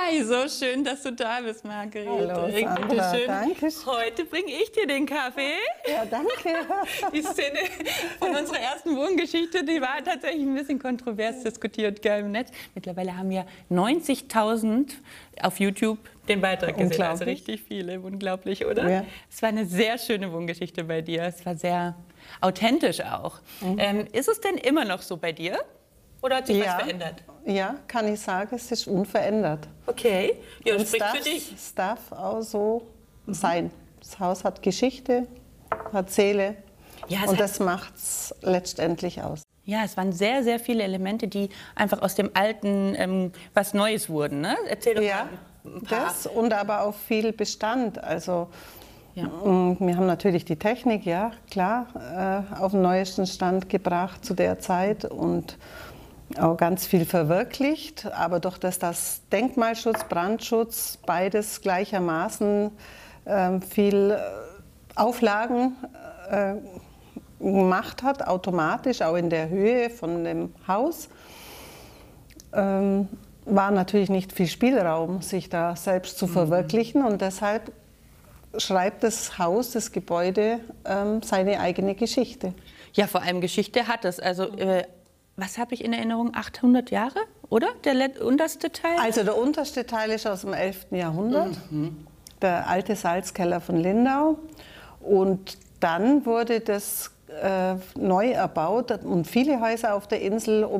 Hi, so schön, dass du da bist, Margarete. Hallo, Sandra, Bitteschön. danke. Heute bringe ich dir den Kaffee. Ja, danke. Die Szene von unserer ersten Wohngeschichte, die war tatsächlich ein bisschen kontrovers diskutiert im Netz. Mittlerweile haben ja 90.000 auf YouTube den Beitrag gesehen. Also richtig viele, unglaublich, oder? Ja. Es war eine sehr schöne Wohngeschichte bei dir. Es war sehr authentisch auch. Ist es denn immer noch so bei dir? Oder hat sich was verändert? Ja, kann ich sagen, es ist unverändert. Okay, ja, Und spricht für dich. Es darf auch so sein. Das Haus hat Geschichte, hat Seele Ja, und das macht es letztendlich aus. Ja, es waren sehr, sehr viele Elemente, die einfach aus dem Alten was Neues wurden. Ne? Erzähl doch Ja, mal ein paar. das und aber auch viel Bestand. Also Ja. wir haben natürlich die Technik, ja klar, auf den neuesten Stand gebracht zu der Zeit und auch ganz viel verwirklicht, aber durch das Denkmalschutz, Brandschutz, beides gleichermaßen viel Auflagen gemacht hat, automatisch, auch in der Höhe von dem Haus, war natürlich nicht viel Spielraum, sich da selbst zu verwirklichen und deshalb schreibt das Haus, das Gebäude seine eigene Geschichte. Ja, vor allem Geschichte hat es. Also, was habe ich in Erinnerung? 800 Jahre, oder? Der unterste Teil? Also der unterste Teil ist aus dem 11. Jahrhundert, der alte Salzkeller von Lindau. Und dann wurde das neu erbaut und viele Häuser auf der Insel um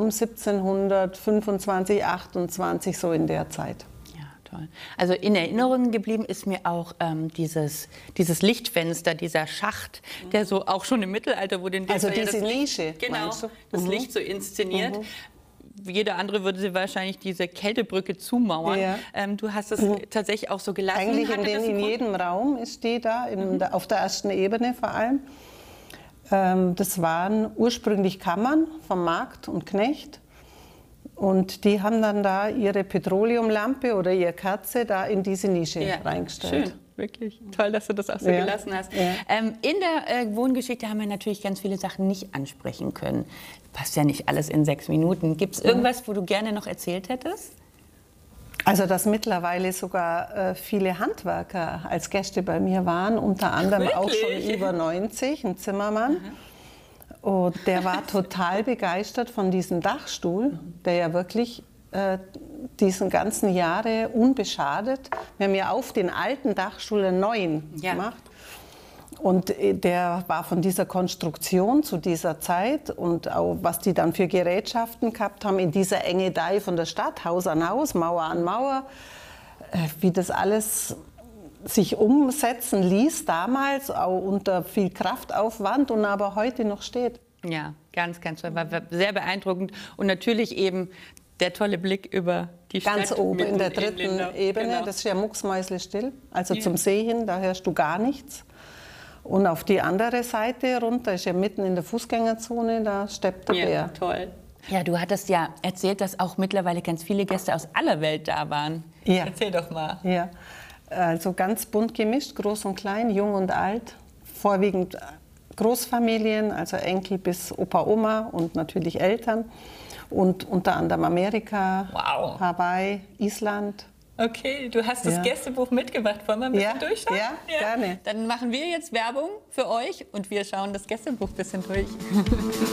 1725, 28, so in der Zeit. Toll. Also in Erinnerung geblieben ist mir auch dieses Lichtfenster, dieser Schacht, der so auch schon im Mittelalter wurde. Also diese Nische, genau, das Licht so inszeniert. Jeder andere würde sie wahrscheinlich diese Kältebrücke zumauern. Ja. Du hast es tatsächlich auch so gelassen. Eigentlich in jedem Raum ist die da, auf der ersten Ebene vor allem. Das waren ursprünglich Kammern vom Markt und Knecht. Und die haben dann da ihre Petroleumlampe oder ihre Kerze da in diese Nische reingestellt. Schön, wirklich. Toll, dass du das auch so gelassen hast. Ja. In der Wohngeschichte haben wir natürlich ganz viele Sachen nicht ansprechen können. Passt ja nicht alles in 6 Minuten. Gibt es irgendwas, wo du gerne noch erzählt hättest? Also, dass mittlerweile sogar viele Handwerker als Gäste bei mir waren, unter anderem auch schon über 90, ein Zimmermann. Und der war total begeistert von diesem Dachstuhl, der ja wirklich diesen ganzen Jahre unbeschadet. Wir haben ja auf den alten Dachstuhl einen neuen gemacht. Und der war von dieser Konstruktion zu dieser Zeit und auch was die dann für Gerätschaften gehabt haben in dieser Enge Dei von der Stadt, Haus an Haus, Mauer an Mauer, wie das alles sich umsetzen ließ, damals auch unter viel Kraftaufwand und aber heute noch steht. Ja, ganz, ganz toll. War sehr beeindruckend. Und natürlich eben der tolle Blick über die Stadt. Ganz oben in der dritten Ebene, genau. Das ist ja mucksmäuschenstill, also zum See hin, da hörst du gar nichts. Und auf die andere Seite runter, ist ja mitten in der Fußgängerzone, da steppt der Bär. Toll. Ja, du hattest ja erzählt, dass auch mittlerweile ganz viele Gäste aus aller Welt da waren. Ja. Erzähl doch mal. Ja. Also ganz bunt gemischt, groß und klein, jung und alt, vorwiegend Großfamilien, also Enkel bis Opa, Oma und natürlich Eltern und unter anderem Amerika, Hawaii, Island. Okay, du hast das Gästebuch mitgebracht. Wollen wir ein bisschen durchschauen? Ja, gerne. Dann machen wir jetzt Werbung für euch und wir schauen das Gästebuch ein bisschen durch.